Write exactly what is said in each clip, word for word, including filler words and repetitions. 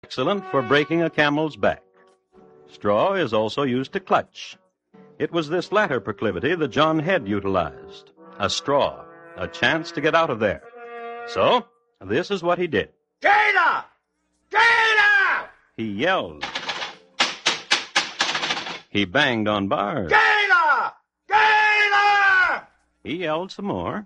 Excellent for breaking a camel's back. Straw is also used to clutch. It was this latter proclivity that John Head utilized. A straw, a chance to get out of there. So, this is what he did. Jailer! Jailer! He yelled. He banged on bars. Jailer! Jailer! He yelled some more.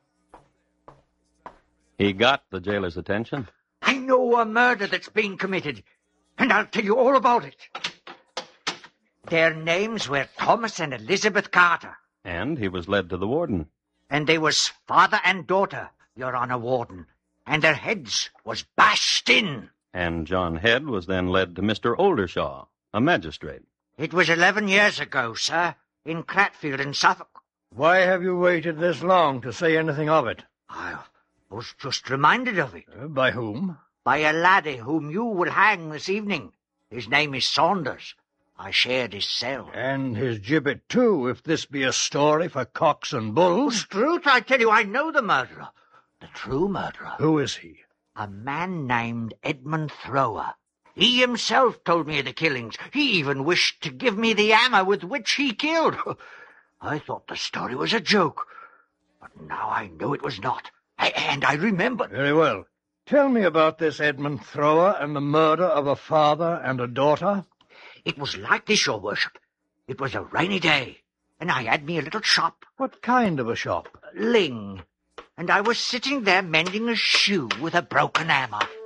He got the jailer's attention. I know a murder that's been committed, and I'll tell you all about it. Their names were Thomas and Elizabeth Carter. And he was led to the warden. And they was father and daughter, Your Honor Warden. And their heads was bashed in. And John Head was then led to Mister Oldershaw, a magistrate. It was eleven years ago, sir, in Cratfield in Suffolk. Why have you waited this long to say anything of it? I was just reminded of it. Uh, by whom? By a laddie whom you will hang this evening. His name is Saunders. I shared his cell. And his gibbet, too, if this be a story for cocks and bulls. Struth, I tell you, I know the murderer. The true murderer. Who is he? A man named Edmund Thrower. He himself told me of the killings. He even wished to give me the hammer with which he killed. I thought the story was a joke, but now I know it was not. I, and I remember... Very well. Tell me about this Edmund Thrower and the murder of a father and a daughter. It was like this, your worship. It was a rainy day, and I had me a little shop. What kind of a shop? Ling. And I was sitting there mending a shoe with a broken hammer.